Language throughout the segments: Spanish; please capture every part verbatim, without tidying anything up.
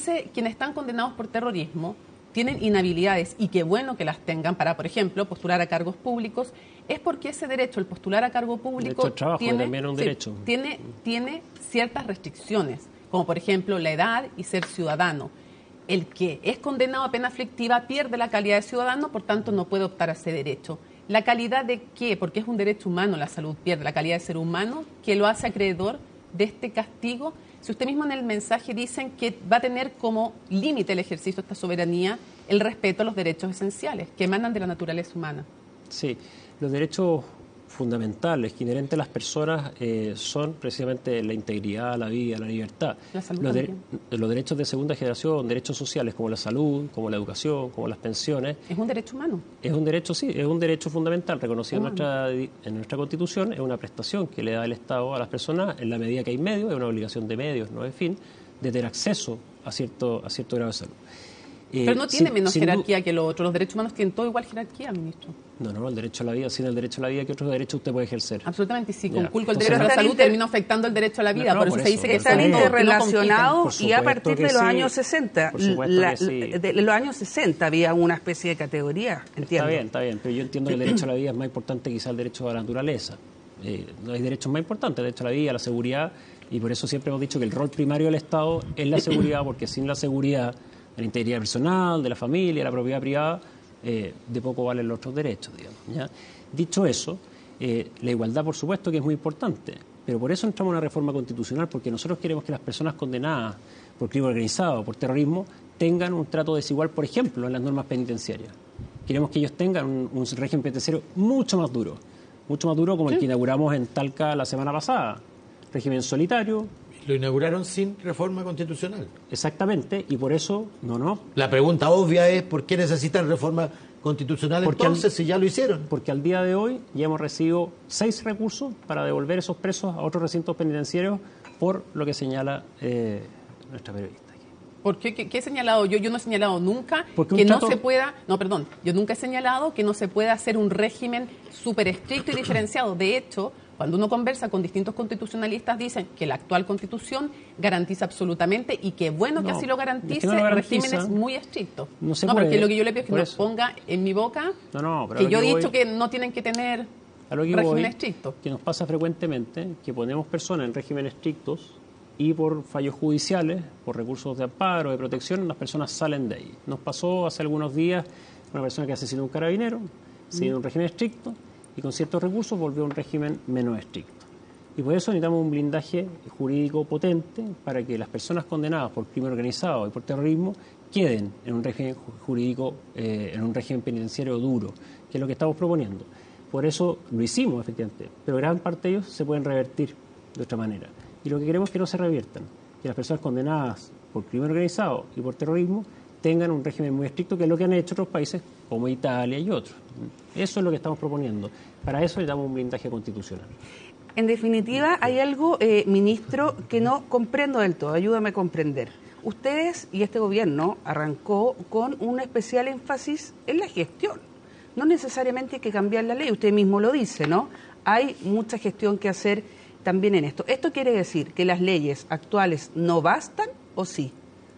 dice quienes están condenados por terrorismo tienen inhabilidades, y qué bueno que las tengan para, por ejemplo, postular a cargos públicos, es porque ese derecho, el postular a cargo público, trabajo, tiene, también es un sí, derecho. Tiene, tiene ciertas restricciones, como por ejemplo la edad y ser ciudadano. El que es condenado a pena aflictiva pierde la calidad de ciudadano, por tanto no puede optar a ese derecho. ¿La calidad de qué? Porque es un derecho humano, la salud pierde la calidad de ser humano, que lo hace acreedor de este castigo. Si usted mismo en el mensaje dicen que va a tener como límite el ejercicio de esta soberanía el respeto a los derechos esenciales que emanan de la naturaleza humana. Sí, los derechos fundamentales que inherentes a las personas eh, son precisamente la integridad, la vida, la libertad. La salud los, de, también. los derechos de segunda generación, derechos sociales como la salud, como la educación, como las pensiones. Es un derecho humano. Es un derecho, sí, es un derecho fundamental reconocido en nuestra, en nuestra Constitución. Es una prestación que le da el Estado a las personas en la medida que hay medios, es una obligación de medios, no de fin, de tener acceso a cierto, a cierto grado de salud. Eh, Pero no tiene sin, menos sin jerarquía que lo otro. Los derechos humanos tienen todo igual jerarquía, ministro. No, no, el derecho a la vida, sin el derecho a la vida, ¿qué otros derechos usted puede ejercer? Absolutamente, sí. Ya. Conculco el Entonces, derecho a la salud, inter... termina afectando el derecho a la vida. No, no, por, eso por se eso, dice que están son interrelacionados no y a partir de los sí. años sesenta. Por supuesto La, que sí. de los años sesenta había una especie de categoría, entiendo. Está bien, está bien, pero yo entiendo que el derecho a la vida es más importante quizá el derecho a la naturaleza. Eh, no hay derechos más importantes, el derecho a la vida, a la seguridad, y por eso siempre hemos dicho que el rol primario del Estado es la seguridad, porque sin la seguridad de la integridad personal, de la familia, de la propiedad privada, eh, de poco valen los otros derechos, digamos, ¿ya? Dicho eso, eh, la igualdad, por supuesto, que es muy importante, pero por eso entramos en una reforma constitucional, porque nosotros queremos que las personas condenadas por crimen organizado, por terrorismo, tengan un trato desigual, por ejemplo, en las normas penitenciarias. Queremos que ellos tengan un, un régimen penitenciario mucho más duro, mucho más duro como el que inauguramos en Talca la semana pasada. Régimen solitario. Lo inauguraron sin reforma constitucional. Exactamente, y por eso, no, no. La pregunta obvia es, ¿por qué necesitan reforma constitucional porque entonces, al, si ya lo hicieron? Porque al día de hoy ya hemos recibido seis recursos para devolver esos presos a otros recintos penitenciarios por lo que señala eh, nuestra periodista. ¿Por qué? ¿Qué, qué he señalado yo? Yo no he señalado nunca Porque que trato... no se pueda... No, perdón. Yo nunca he señalado que no se pueda hacer un régimen súper estricto y diferenciado. De hecho, cuando uno conversa con distintos constitucionalistas, dicen que la actual Constitución garantiza absolutamente, y que bueno no, que así lo garantice, es que no lo garantiza, regímenes muy estrictos. No, se no puede, porque lo que yo le pido es que no nos ponga en mi boca no, no, pero que yo que he voy... dicho que no tienen que tener régimen estricto. Que nos pasa frecuentemente que ponemos personas en régimen estrictos y por fallos judiciales, por recursos de amparo, de protección, las personas salen de ahí. Nos pasó hace algunos días una persona que asesinó a un carabinero, sigue en un régimen estricto, y con ciertos recursos volvió a un régimen menos estricto. Y por eso necesitamos un blindaje jurídico potente para que las personas condenadas por crimen organizado y por terrorismo queden en un régimen jurídico, eh, en un régimen penitenciario duro, que es lo que estamos proponiendo. Por eso lo hicimos, efectivamente, pero gran parte de ellos se pueden revertir de otra manera. Y lo que queremos es que no se reviertan, que las personas condenadas por crimen organizado y por terrorismo tengan un régimen muy estricto, que es lo que han hecho otros países como Italia y otros. Eso es lo que estamos proponiendo. Para eso le damos un blindaje constitucional. En definitiva, hay algo, eh, ministro, que no comprendo del todo. Ayúdame a comprender. Ustedes y este gobierno arrancó con un especial énfasis en la gestión. No necesariamente hay que cambiar la ley, usted mismo lo dice, ¿no? Hay mucha gestión que hacer también en esto. ¿Esto quiere decir que las leyes actuales no bastan o sí?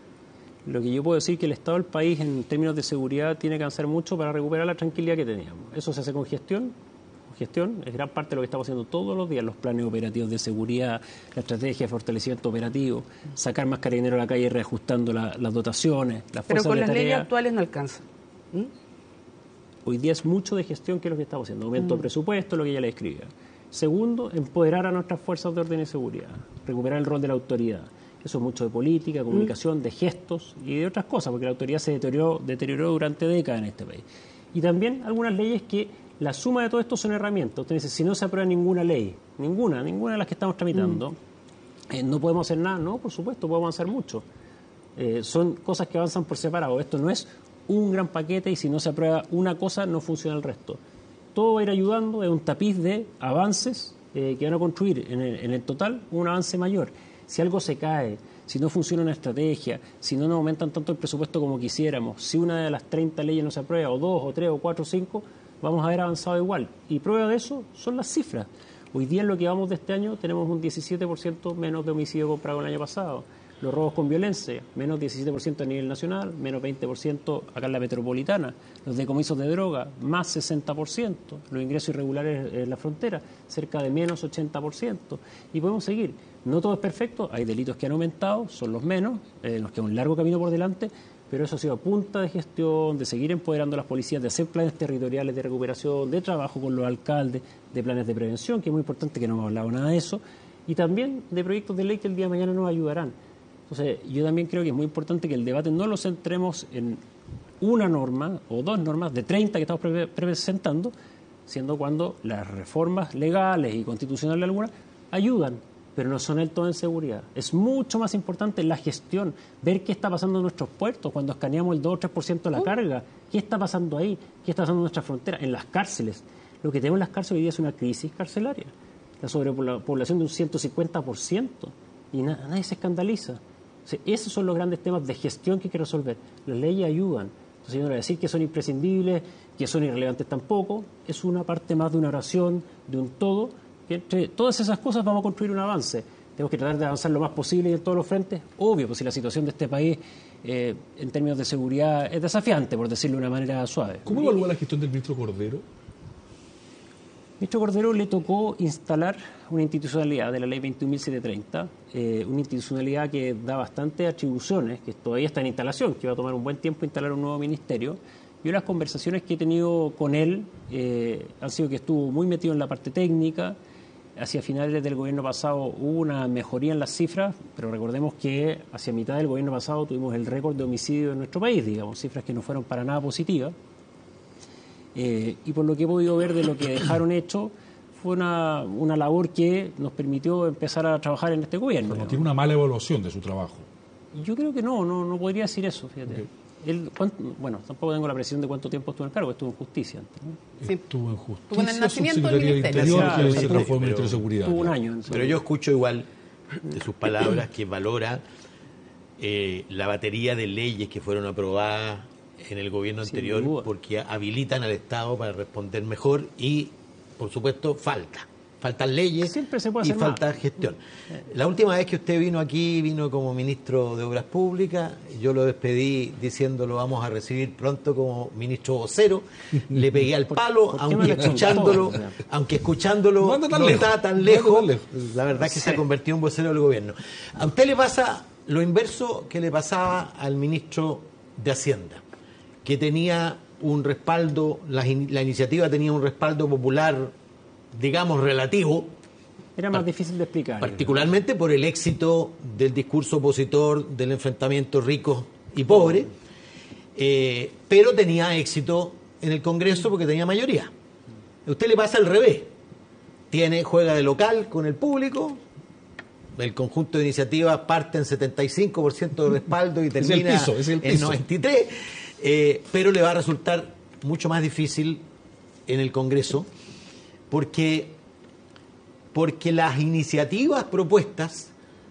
Lo que yo puedo decir es que el Estado del país en términos de seguridad tiene que avanzar mucho para recuperar la tranquilidad que teníamos. Eso se hace con gestión. Gestión es gran parte de lo que estamos haciendo todos los días, los planes operativos de seguridad, la estrategia de fortalecimiento operativo, sacar más carabineros a la calle reajustando la, las dotaciones, las fuerzas de tarea. Pero con las leyes actuales no alcanza. ¿Mm? Hoy día es mucho de gestión que es lo que estamos haciendo, aumento mm. de presupuesto, lo que ya le escribía. Segundo, empoderar a nuestras fuerzas de orden y seguridad, recuperar el rol de la autoridad. Eso es mucho de política, comunicación, mm. de gestos y de otras cosas, porque la autoridad se deterioró, deterioró durante décadas en este país. Y también algunas leyes que la suma de todo esto son herramientas. Usted dice, si no se aprueba ninguna ley, ninguna, ninguna de las que estamos tramitando, mm. eh, no podemos hacer nada. No, por supuesto, podemos avanzar mucho. Eh, son cosas que avanzan por separado. Esto no es un gran paquete y si no se aprueba una cosa, no funciona el resto. Todo va a ir ayudando, es un tapiz de avances eh, que van a construir en el, en el total un avance mayor. Si algo se cae, si no funciona una estrategia, si no nos aumentan tanto el presupuesto como quisiéramos, si una de las treinta leyes no se aprueba, o dos, o tres, o cuatro, o cinco, vamos a haber avanzado igual. Y prueba de eso son las cifras. Hoy día en lo que vamos de este año tenemos un diecisiete por ciento menos de homicidio comparado con el año pasado. Los robos con violencia, menos diecisiete por ciento a nivel nacional, menos veinte por ciento acá en la metropolitana. Los decomisos de droga, más sesenta por ciento. Los ingresos irregulares en la frontera, cerca de menos ochenta por ciento. Y podemos seguir. No todo es perfecto, hay delitos que han aumentado, son los menos, eh, nos queda un largo camino por delante, pero eso ha sido a punta de gestión, de seguir empoderando a las policías, de hacer planes territoriales de recuperación, de trabajo con los alcaldes, de planes de prevención, que es muy importante, que no hemos hablado nada de eso, y también de proyectos de ley que el día de mañana nos ayudarán. Entonces, yo también creo que es muy importante que el debate no lo centremos en una norma o dos normas de treinta que estamos pre presentando, siendo cuando las reformas legales y constitucionales algunas ayudan, pero no son el todo en seguridad. Es mucho más importante la gestión, ver qué está pasando en nuestros puertos cuando escaneamos el dos o tres por ciento de la carga, qué está pasando ahí, qué está pasando en nuestra frontera, en las cárceles. Lo que tenemos en las cárceles hoy día es una crisis carcelaria, la sobrepoblación de un ciento cincuenta por ciento, y na nadie se escandaliza. O sea, esos son los grandes temas de gestión que hay que resolver. Las leyes ayudan. Entonces, yo no decir que son imprescindibles, que son irrelevantes tampoco, es una parte más de una oración, de un todo, que entre todas esas cosas vamos a construir un avance. Tenemos que tratar de avanzar lo más posible y en todos los frentes. Obvio, pues si la situación de este país, eh, en términos de seguridad, es desafiante, por decirlo de una manera suave. ¿Cómo evalúa la gestión del ministro Cordero? Al ministro Cordero le tocó instalar una institucionalidad de la ley veintiún mil setecientos treinta, eh, una institucionalidad que da bastantes atribuciones, que todavía está en instalación, que va a tomar un buen tiempo instalar un nuevo ministerio. Yo las conversaciones que he tenido con él eh, han sido que estuvo muy metido en la parte técnica. Hacia finales del gobierno pasado hubo una mejoría en las cifras, pero recordemos que hacia mitad del gobierno pasado tuvimos el récord de homicidio en nuestro país, digamos, cifras que no fueron para nada positivas. Eh, y por lo que he podido ver de lo que dejaron hecho, fue una, una labor que nos permitió empezar a trabajar en este gobierno. Pero no tiene una mala evaluación de su trabajo. Yo creo que no, no, no podría decir eso, fíjate. Okay. Él, bueno, tampoco tengo la precisión de cuánto tiempo estuvo en el cargo, estuvo en justicia antes, ¿no? Sí. Estuvo en justicia, estuvo en el nacimiento del Ministerio Ministerio. Interior, Sí, que se transformó en Ministerio de Seguridad. Tuvo un año. Pero yo escucho igual de sus palabras que valora eh, la batería de leyes que fueron aprobadas en el gobierno anterior, porque habilitan al Estado para responder mejor y, por supuesto, falta. Faltan leyes Siempre se puede y hacer falta más. gestión. La última vez que usted vino aquí, vino como ministro de Obras Públicas, yo lo despedí diciendo lo vamos a recibir pronto como ministro vocero, le pegué al palo, ¿Por, por aunque escuchándolo, aunque escuchándolo no, no está tan lejos, no lejos, la verdad es que sí. Se ha convertido en vocero del gobierno. A usted le pasa lo inverso que le pasaba al ministro de Hacienda, que tenía un respaldo, la, la iniciativa tenía un respaldo popular, digamos, relativo. Era más difícil de explicar. Particularmente por el éxito del discurso opositor del enfrentamiento ricos y pobres, eh, pero tenía éxito en el Congreso porque tenía mayoría. A usted le pasa al revés. Tiene, juega de local con el público, el conjunto de iniciativas parte en setenta y cinco por ciento de respaldo y termina es el piso, es el piso. en noventa y tres por ciento. Eh, pero le va a resultar mucho más difícil en el Congreso porque, porque las iniciativas propuestas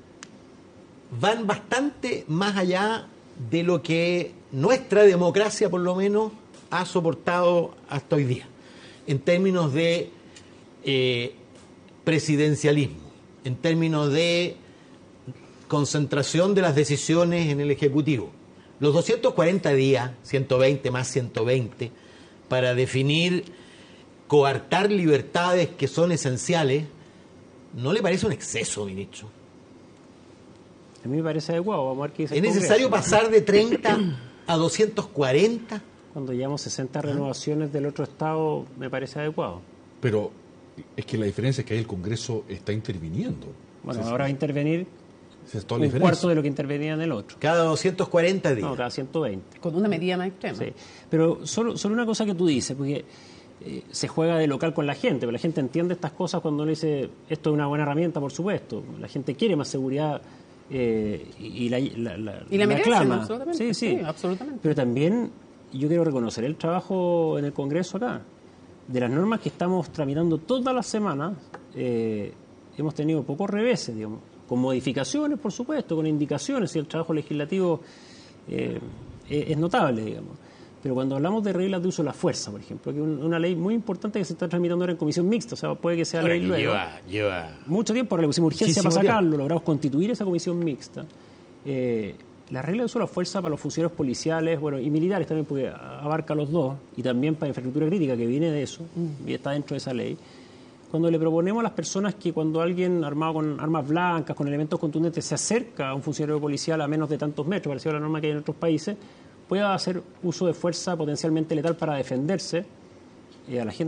van bastante más allá de lo que nuestra democracia por lo menos ha soportado hasta hoy día en términos de eh, presidencialismo, en términos de concentración de las decisiones en el Ejecutivo. Los doscientos cuarenta días, ciento veinte más ciento veinte, para definir, coartar libertades que son esenciales, ¿no le parece un exceso, ministro? A mí me parece adecuado. Vamos a ver qué dice ¿Es el necesario Congreso. pasar de treinta a doscientos cuarenta? Cuando llevamos sesenta renovaciones del otro Estado, me parece adecuado. Pero es que la diferencia es que ahí el Congreso está interviniendo. Bueno, sí, ahora va a intervenir sí, es toda un la cuarto de lo que intervenía en el otro. Cada doscientos cuarenta días. No, cada ciento veinte. Con una medida más extrema. Sí. Pero solo, solo una cosa que tú dices, porque eh, se juega de local con la gente, pero la gente entiende estas cosas cuando uno dice esto es una buena herramienta, por supuesto. La gente quiere más seguridad eh, y la, la, la, y la, la merecen, clama. absolutamente. Sí, sí, sí, absolutamente. Pero también yo quiero reconocer el trabajo en el Congreso acá. De las normas que estamos tramitando todas las semanas, eh, hemos tenido pocos reveses, digamos, con modificaciones, por supuesto, con indicaciones, y el trabajo legislativo eh, es notable, digamos. Pero cuando hablamos de reglas de uso de la fuerza, por ejemplo, que es una ley muy importante que se está tramitando ahora en comisión mixta, o sea, puede que sea Ahora ley que luego. lleva, lleva Mucho tiempo, ahora le pusimos urgencia muchísimo para sacarlo, tiempo. logramos constituir esa comisión mixta. Eh, la regla de uso de la fuerza para los funcionarios policiales, bueno, y militares también, porque abarca los dos, y también para infraestructura crítica, que viene de eso, y está dentro de esa ley. Cuando le proponemos a las personas que cuando alguien armado con armas blancas, con elementos contundentes, se acerca a un funcionario policial a menos de tantos metros, parecido a la norma que hay en otros países, pueda hacer uso de fuerza potencialmente letal para defenderse, eh, a la gente